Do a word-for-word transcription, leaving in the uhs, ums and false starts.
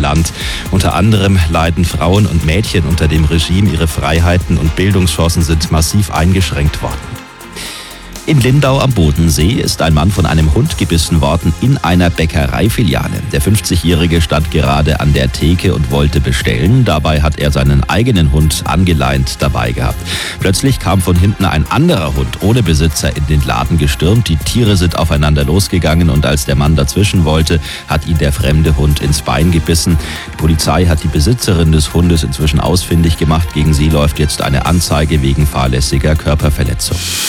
Land. Unter anderem leiden Frauen und Mädchen unter dem Regime. Ihre Freiheiten und Bildungschancen sind massiv eingeschränkt worden. In Lindau am Bodensee ist ein Mann von einem Hund gebissen worden in einer Bäckereifiliale. Der fünfzigjährige stand gerade an der Theke und wollte bestellen. Dabei hat er seinen eigenen Hund angeleint dabei gehabt. Plötzlich kam von hinten ein anderer Hund ohne Besitzer in den Laden gestürmt. Die Tiere sind aufeinander losgegangen und als der Mann dazwischen wollte, hat ihn der fremde Hund ins Bein gebissen. Die Polizei hat die Besitzerin des Hundes inzwischen ausfindig gemacht. Gegen sie läuft jetzt eine Anzeige wegen fahrlässiger Körperverletzung.